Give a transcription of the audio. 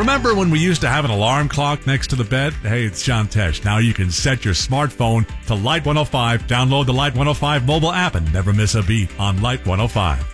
Remember when we used to have an alarm clock next to the bed? Hey, it's John Tesh. Now you can set your smartphone to Light 105, download the Light 105 mobile app, and never miss a beat on Light 105.